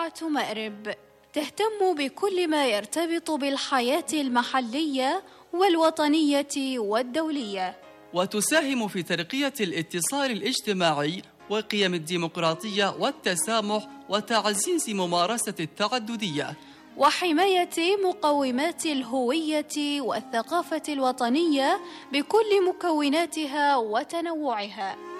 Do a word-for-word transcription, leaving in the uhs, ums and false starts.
إذاعة مأرب تهتم بكل ما يرتبط بالحياة المحلية والوطنية والدولية، وتساهم في ترقية الاتصال الاجتماعي وقيم الديمقراطية والتسامح وتعزيز ممارسة التعددية، وحماية مقومات الهوية والثقافة الوطنية بكل مكوناتها وتنوعها.